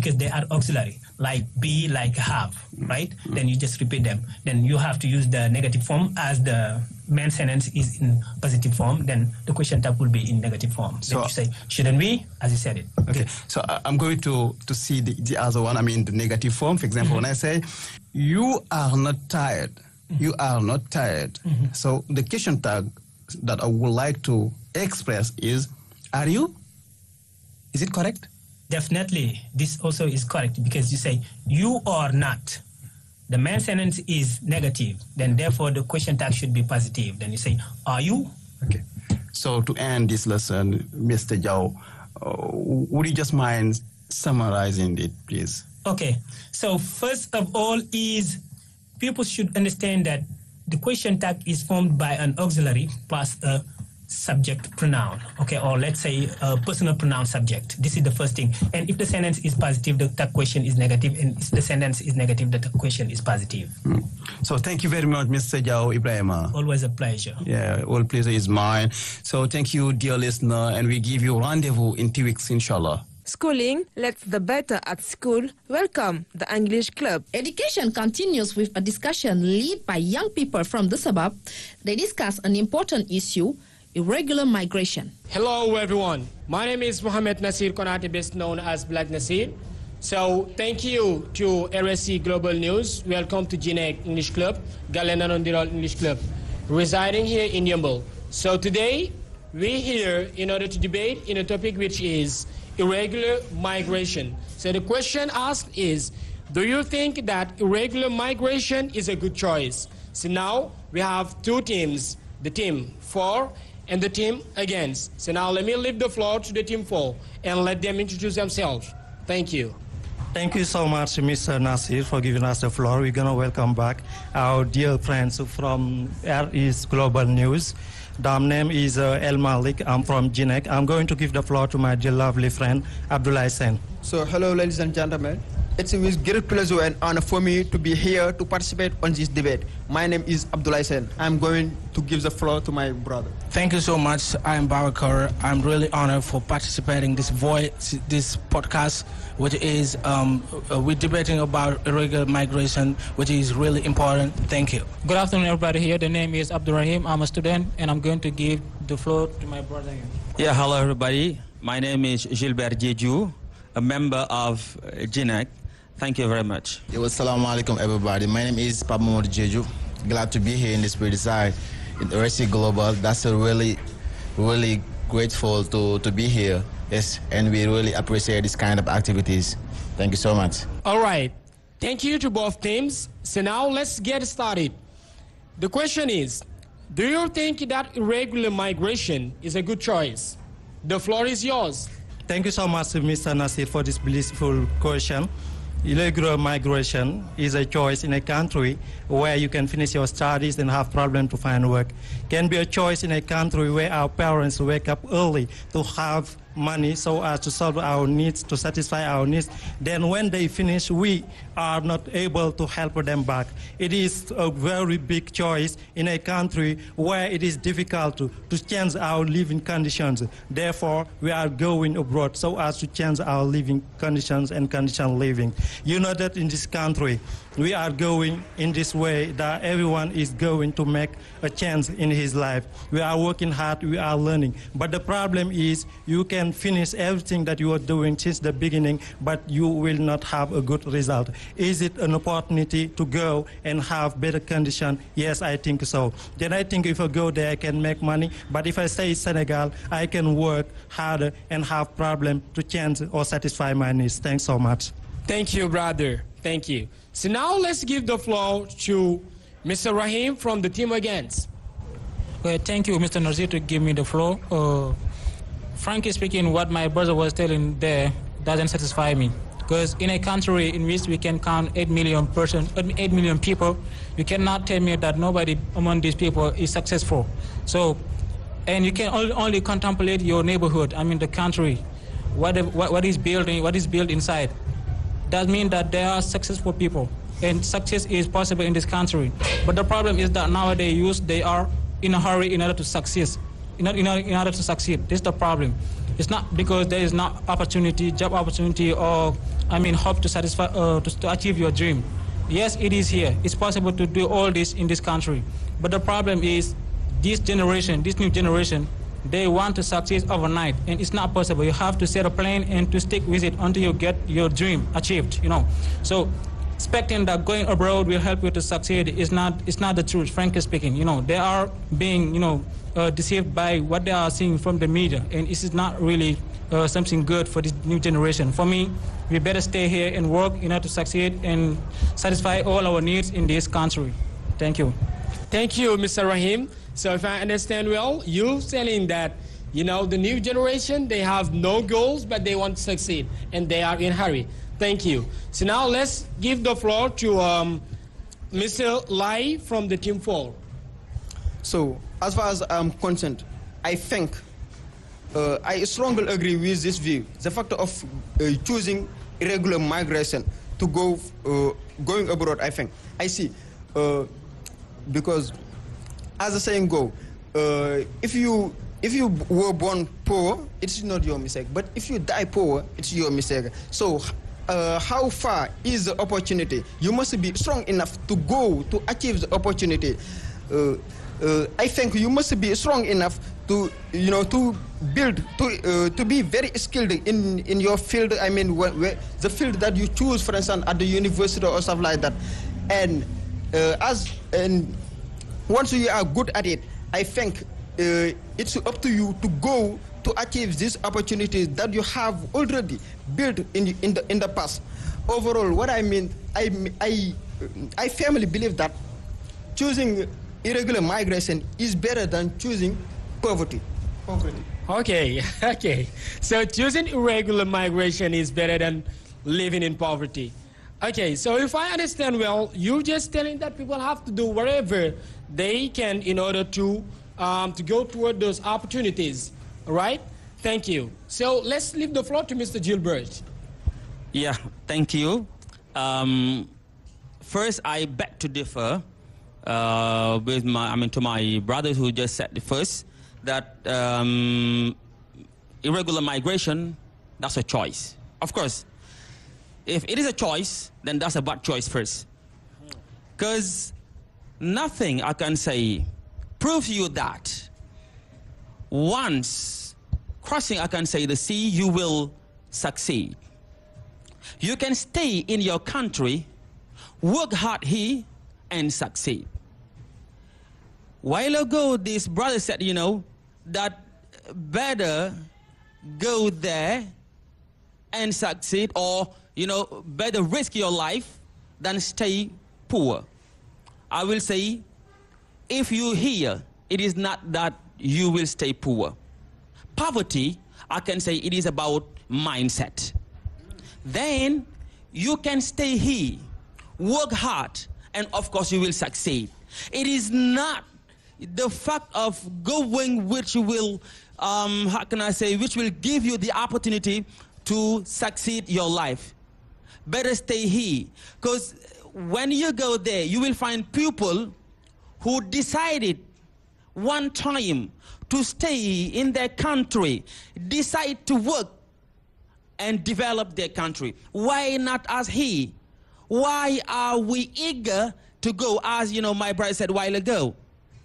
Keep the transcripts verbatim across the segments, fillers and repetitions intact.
because they are auxiliary, like be, like have, right? Mm-hmm. Then you just repeat them. Then you have to use the negative form as the main sentence is in positive form. Then the question tag will be in negative form. So then you say, shouldn't we? As you said it. Okay. okay. So uh, I'm going to, to see the, the other one. I mean, the negative form. For example, mm-hmm. when I say, you are not tired. Mm-hmm. You are not tired. Mm-hmm. So the question tag that I would like to express is, are you? Is it correct? Definitely. This also is correct because you say, you are not. The main sentence is negative. Then therefore the question tag should be positive. Then you say, are you? Okay. So to end this lesson, Mister Jao, uh, would you just mind summarizing it, please? Okay. So first of all is people should understand that the question tag is formed by an auxiliary plus a subject pronoun, okay, or let's say a personal pronoun subject. This is the first thing. And if the sentence is positive, the tag question is negative, and if the sentence is negative, the tag question is positive. Mm. So thank you very much, Mister Jao Ibrahima. Always a pleasure. Yeah, all pleasure is mine. So thank you, dear listener, and we give you rendezvous in two weeks, inshallah. Schooling lets the better at school welcome the English Club. Education continues with a discussion led by young people from the suburb. They discuss an important issue, irregular migration. Hello everyone, my name is Mohamed Nasir Konate, best known as Black Nasir. So thank you to R S C Global News. Welcome to G N E C English Club, Galena Nondiral English Club, residing here in Yambol. So today we're here in order to debate in a topic which is irregular migration. So the question asked is, do you think that irregular migration is a good choice? So now we have two teams, the team for and the team against. So now let me leave the floor to the team for and let them introduce themselves. Thank you. Thank you so much, Mister Nasir, for giving us the floor. We're going to welcome back our dear friends from R S Global News. The name is uh, El Malik. I'm from G N E C. I'm going to give the floor to my dear lovely friend, Abdullah Sen. So hello, ladies and gentlemen. It's with great pleasure and honor for me to be here to participate on this debate. My name is Abdullah Sen. I'm going to give the floor to my brother. Thank you so much. I'm Barakar. I'm really honored for participating this voice, this podcast, which is um, uh, we're debating about irregular migration, which is really important. Thank you. Good afternoon, everybody here. The name is Abdurrahim. I'm a student, and I'm going to give the floor to my brother here. Yeah, hello, everybody. My name is Gilbert Jeju, a member of uh, G N E C. Thank you very much. Yo, assalamu alaikum, everybody. My name is Papa Mohammed Jeju. Glad to be here in this pretty side in R S C Global. That's a really, really grateful to, to be here. Yes, and we really appreciate this kind of activities. Thank you so much. All right. Thank you to both teams. So now let's get started. The question is, do you think that irregular migration is a good choice? The floor is yours. Thank you so much, Mister Nasir, for this blissful question. Irregular migration is a choice in a country where you can finish your studies and have problem to find work. Can be a choice in a country where our parents wake up early to have money so as to solve our needs, to satisfy our needs. Then when they finish, we are not able to help them back. It is a very big choice in a country where it is difficult to, to change our living conditions. Therefore, we are going abroad so as to change our living conditions and condition living. You know that in this country, we are going in this way that everyone is going to make a change in his life. We are working hard, we are learning. But the problem is you can finish everything that you are doing since the beginning, but you will not have a good result. Is it an opportunity to go and have better condition? Yes, I think so. Then I think if I go there, I can make money. But if I stay in Senegal, I can work harder and have problem to change or satisfy my needs. Thanks so much. Thank you, brother. Thank you. So now let's give the floor to Mister Rahim from the team against. Well, thank you, Mister Nazir, to give me the floor. Uh, frankly speaking, what my brother was telling there doesn't satisfy me. Because in a country in which we can count eight million person, eight million people, you cannot tell me that nobody among these people is successful. So, and you can only, only contemplate your neighborhood. I mean, the country, what what, what is building, what is built inside. That means that there are successful people, and success is possible in this country. But the problem is that nowadays youth, they are in a hurry in order to succeed. In order, in order to succeed, this is the problem. It's not because there is not opportunity, job opportunity, or I mean, hope to satisfy, uh, to, to achieve your dream. Yes, it is here. It's possible to do all this in this country. But the problem is, this generation, this new generation, they want to succeed overnight, and it's not possible. You have to set a plan and to stick with it until you get your dream achieved. You know, so expecting that going abroad will help you to succeed is not. It's not the truth, frankly speaking. You know, they are being, you know, uh, deceived by what they are seeing from the media, and this is not really uh, something good for this new generation. For me, we better stay here and work in order to succeed and satisfy all our needs in this country. Thank you. Thank you, Mister Rahim. So if I understand well, you're saying that, you know, the new generation, they have no goals, but they want to succeed, and they are in a hurry. Thank you. So now let's give the floor to um, Mister Lai from the Team four. So as far as I'm concerned, I think uh, I strongly agree with this view. The factor of uh, choosing irregular migration to go uh, going abroad, I think. I see. Uh, because as the saying go, uh, if you if you were born poor, it's not your mistake. But if you die poor, it's your mistake. So uh, how far is the opportunity? You must be strong enough to go to achieve the opportunity. Uh, uh, I think you must be strong enough to, you know, to build, to uh, to be very skilled in in your field. I mean, where, where the field that you choose, for instance, at the university or stuff like that. And uh, as and once you are good at it, I think uh, it's up to you to go to achieve these opportunities that you have already built in the, in the in the past. Overall, what I mean, I I I firmly believe that choosing irregular migration is better than choosing poverty. Poverty. Okay, okay. So choosing irregular migration is better than living in poverty. Okay, so if I understand well, you're just telling that people have to do whatever they can in order to um, to go toward those opportunities, right? Thank you. So let's leave the floor to Mister Gilbert. Yeah, thank you. Um, first, I beg to differ uh, with my, I mean, to my brothers who just said first that um, irregular migration, that's a choice. Of course, if it is a choice, then that's a bad choice first. Because nothing I can say proves you that once crossing, I can say, the sea, you will succeed. You can stay in your country, work hard here, and succeed. While ago, this brother said, you know, that better go there and succeed, or, you know, better risk your life than stay poor. I will say, if you here, it is not that you will stay poor. Poverty, I can say it is about mindset. Then you can stay here, work hard, and of course you will succeed. It is not the fact of going which will, um, how can I say, which will give you the opportunity to succeed your life. Better stay here, because when you go there, you will find people who decided one time to stay in their country, decide to work and develop their country. Why not as he? Why are we eager to go, as you know, my brother said a while ago?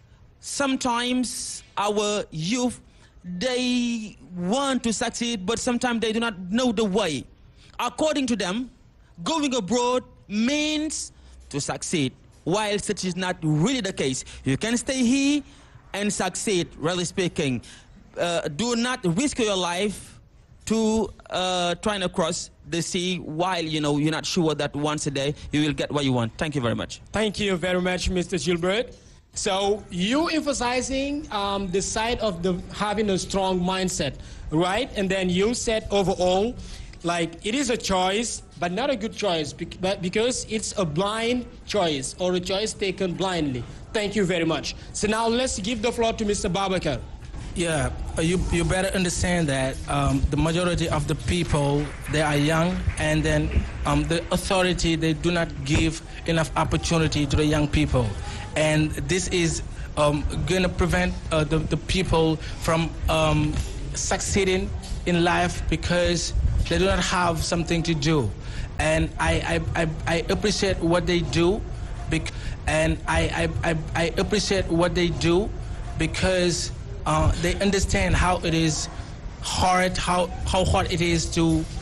Sometimes our youth, they want to succeed, but sometimes they do not know the way. According to them, going abroad means to succeed, while such is not really the case. You can stay here and succeed, really speaking. Uh, do not risk your life to uh, trying to cross the sea while, you know, you're not sure that once a day you will get what you want. Thank you very much. Thank you very much, Mister Gilbert. So you emphasizing um, the side of the having a strong mindset, right? And then you said overall, like, it is a choice, but not a good choice, because it's a blind choice, or a choice taken blindly. Thank you very much. So now let's give the floor to Mister Babakar. Yeah, you, you better understand that um, the majority of the people, they are young, and then um, the authority, they do not give enough opportunity to the young people. And this is um, going to prevent uh, the, the people from um, succeeding in life because they do not have something to do. And I, I, I, I appreciate what they do, bec- and I, I, I, I appreciate what they do because uh, they understand how it is hard, how, how hard it is to